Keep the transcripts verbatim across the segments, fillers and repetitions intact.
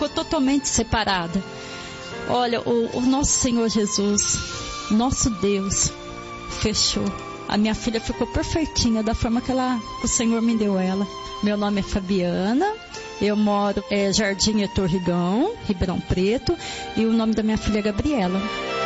ficou totalmente separada. Olha, o, o nosso Senhor Jesus, nosso Deus, fechou. A minha filha ficou perfeitinha da forma que ela, o Senhor me deu ela. Meu nome é Fabiana, eu moro é, Jardim Heitor Rigão, Ribeirão Preto, e o nome da minha filha é Gabriela.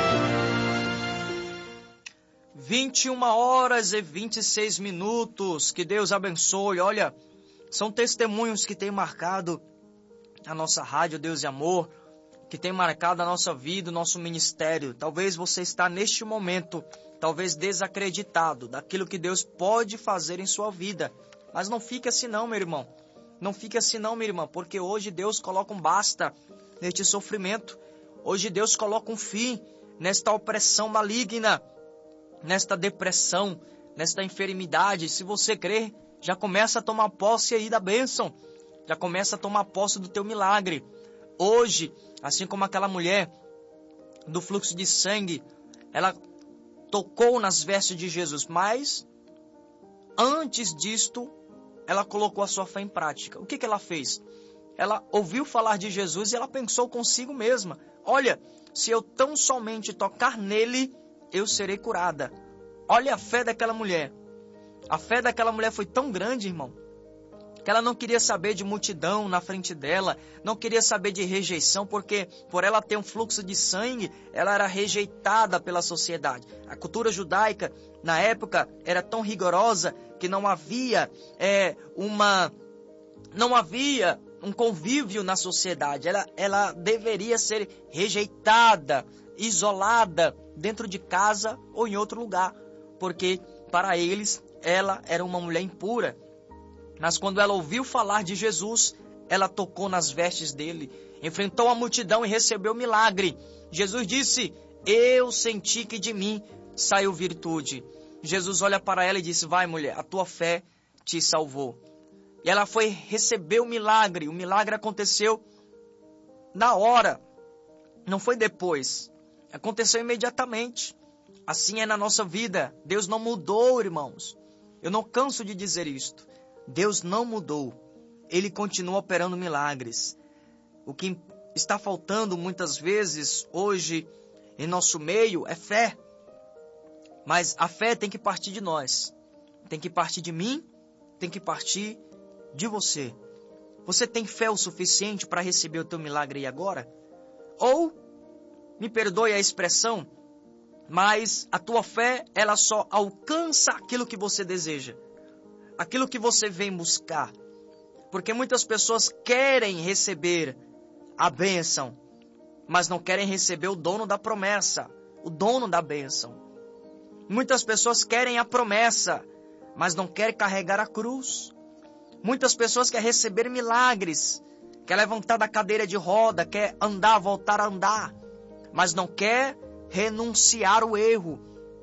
vinte e uma horas e vinte e seis minutos, que Deus abençoe. Olha, são testemunhos que têm marcado a nossa rádio Deus e Amor, que tem marcado a nossa vida, o nosso ministério. Talvez você está neste momento, talvez desacreditado daquilo que Deus pode fazer em sua vida. Mas não fique assim não, meu irmão. Não fique assim não, minha irmã, porque hoje Deus coloca um basta neste sofrimento. Hoje Deus coloca um fim nesta opressão maligna, nesta depressão, nesta enfermidade. Se você crer, já começa a tomar posse aí da bênção. Já começa a tomar posse do teu milagre. Hoje, assim como aquela mulher do fluxo de sangue, ela tocou nas vestes de Jesus, mas antes disto, ela colocou a sua fé em prática. O que, que ela fez? Ela ouviu falar de Jesus e ela pensou consigo mesma: olha, se eu tão somente tocar nele, eu serei curada. Olha a fé daquela mulher. A fé daquela mulher foi tão grande, irmão, que ela não queria saber de multidão na frente dela, não queria saber de rejeição, porque por ela ter um fluxo de sangue, ela era rejeitada pela sociedade. A cultura judaica, na época, era tão rigorosa que não havia é, uma, não havia um convívio na sociedade. Ela, ela deveria ser rejeitada, isolada, dentro de casa ou em outro lugar, porque para eles ela era uma mulher impura. Mas quando ela ouviu falar de Jesus, ela tocou nas vestes dele, enfrentou a multidão e recebeu o milagre. Jesus disse: eu senti que de mim saiu virtude. Jesus olha para ela e disse: vai, mulher, a tua fé te salvou. E ela foi receber o milagre. O milagre aconteceu na hora, não foi depois. Aconteceu imediatamente. Assim é na nossa vida. Deus não mudou, irmãos. Eu não canso de dizer isto. Deus não mudou. Ele continua operando milagres. O que está faltando muitas vezes hoje em nosso meio é fé. Mas a fé tem que partir de nós. Tem que partir de mim, tem que partir de você. Você tem fé o suficiente para receber o teu milagre aí agora? Ou, me perdoe a expressão, mas a tua fé, ela só alcança aquilo que você deseja, aquilo que você vem buscar. Porque muitas pessoas querem receber a bênção, mas não querem receber o dono da promessa, o dono da bênção. Muitas pessoas querem a promessa, mas não querem carregar a cruz. Muitas pessoas querem receber milagres, quer levantar da cadeira de roda, quer andar, voltar a andar, mas não quer renunciar ao erro.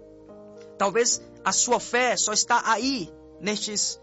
Talvez a sua fé só está aí, nestes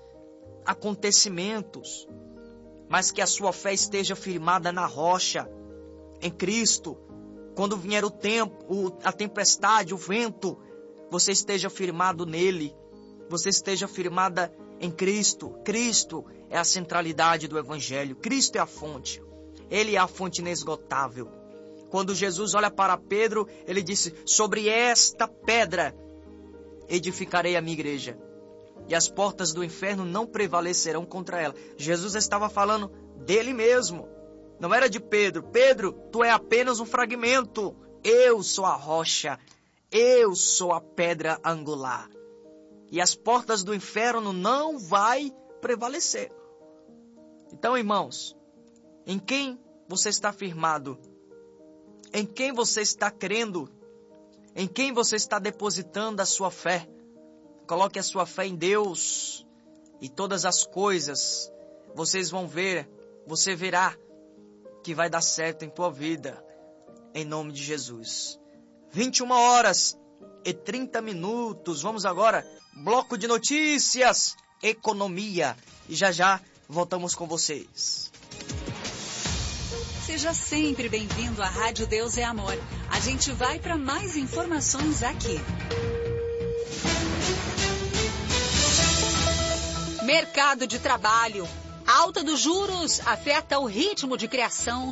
acontecimentos, mas que a sua fé esteja firmada na rocha, em Cristo. Quando vier o tempo, a tempestade, o vento, você esteja firmado nele, você esteja firmada em Cristo. Cristo é a centralidade do Evangelho, Cristo é a fonte, Ele é a fonte inesgotável. Quando Jesus olha para Pedro, ele disse: sobre esta pedra edificarei a minha igreja, e as portas do inferno não prevalecerão contra ela. Jesus estava falando dele mesmo, não era de Pedro. Pedro, tu é apenas um fragmento, eu sou a rocha, eu sou a pedra angular, e as portas do inferno não vai prevalecer. Então, irmãos, em quem você está firmado? Em quem você está crendo? Em quem você está depositando a sua fé? Coloque a sua fé em Deus, e todas as coisas vocês vão ver, você verá que vai dar certo em tua vida, em nome de Jesus. vinte e uma horas e trinta minutos. Vamos agora, bloco de notícias, economia, e já já voltamos com vocês. Seja sempre bem-vindo à Rádio Deus é Amor. A gente vai para mais informações aqui. Mercado de trabalho. A alta dos juros afeta o ritmo de criação